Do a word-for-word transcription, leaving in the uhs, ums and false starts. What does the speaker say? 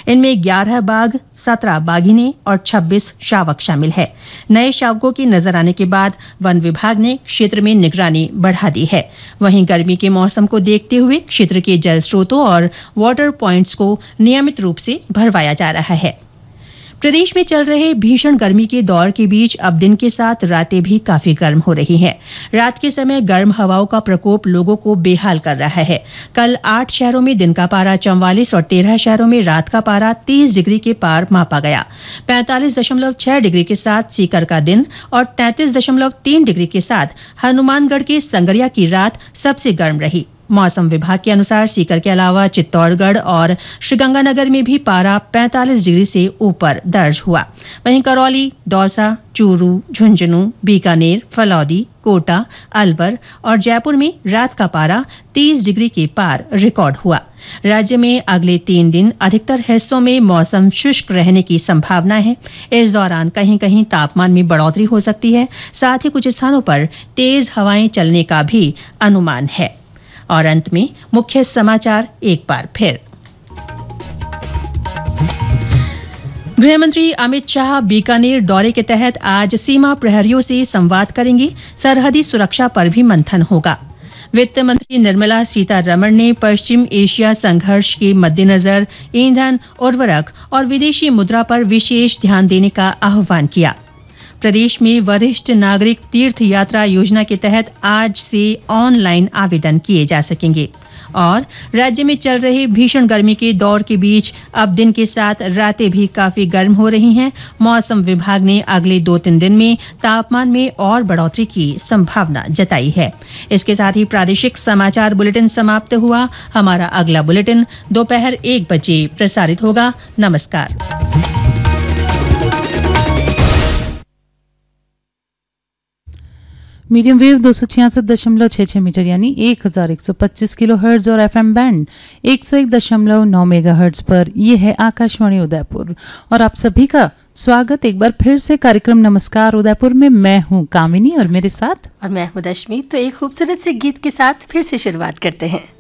इनमें ग्यारह बाघ, सत्रह बाघिनें और छब्बीस शावक शामिल है। नए शावकों के नजर आने के बाद वन विभाग ने क्षेत्र में निगरानी बढ़ा दी है। वहीं गर्मी के मौसम को देखते हुए क्षेत्र के जल स्रोतों और वाटर पॉइंट्स को नियमित रूप से भरवाया जा रहा है। प्रदेश में चल रहे भीषण गर्मी के दौर के बीच अब दिन के साथ रातें भी काफी गर्म हो रही हैं। रात के समय गर्म हवाओं का प्रकोप लोगों को बेहाल कर रहा है। कल आठ शहरों में दिन का पारा चौवालीस और तेरह शहरों में रात का पारा तीस डिग्री के पार मापा गया। पैंतालीस दशमलव छह डिग्री के साथ सीकर का दिन और तैंतीस दशमलव तीन डिग्री के साथ हनुमानगढ़ के संगरिया की रात सबसे गर्म रही। मौसम विभाग के अनुसार सीकर के अलावा चित्तौड़गढ़ और श्रीगंगानगर में भी पारा पैंतालीस डिग्री से ऊपर दर्ज हुआ। वहीं करौली, दौसा, चूरू, झुंझुनू, बीकानेर, फलौदी, कोटा, अलवर और जयपुर में रात का पारा तीस डिग्री के पार रिकॉर्ड हुआ। राज्य में अगले तीन दिन अधिकतर हिस्सों में मौसम शुष्क रहने की संभावना है। इस दौरान कहीं कहीं तापमान में बढ़ोतरी हो सकती है। साथ ही कुछ स्थानों पर तेज हवाएं चलने का भी अनुमान है। और अंत में मुख्य समाचार एक बार फिर। गृहमंत्री अमित शाह बीकानेर दौरे के तहत आज सीमा प्रहरियों से संवाद करेंगे। सरहदी सुरक्षा पर भी मंथन होगा। वित्त मंत्री निर्मला सीतारमण ने पश्चिम एशिया संघर्ष के मद्देनजर ईंधन, उर्वरक और विदेशी मुद्रा पर विशेष ध्यान देने का आह्वान किया। प्रदेश में वरिष्ठ नागरिक तीर्थ यात्रा योजना के तहत आज से ऑनलाइन आवेदन किए जा सकेंगे। और राज्य में चल रहे भीषण गर्मी के दौर के बीच अब दिन के साथ रातें भी काफी गर्म हो रही हैं। मौसम विभाग ने अगले दो तीन दिन में तापमान में और बढ़ोतरी की संभावना जताई है। इसके साथ ही प्रादेशिक समाचार बुलेटिन समाप्त हुआ। हमारा अगला बुलेटिन दोपहर एक बजे प्रसारित होगा। नमस्कार। मीडियम वेव दो सौ छियासठ दशमलव छह छह मीटर यानी एक हजार एक सौ पच्चीस किलो हर्ट्ज और एफएम बैंड एक सौ एक दशमलव नौ मेगा हर्ट्ज पर ये है आकाशवाणी उदयपुर। और आप सभी का स्वागत एक बार फिर से कार्यक्रम नमस्कार उदयपुर में। मैं हूँ कामिनी और मेरे साथ और मैं हूँ रश्मि। तो एक खूबसूरत से गीत के साथ फिर से शुरुआत करते हैं।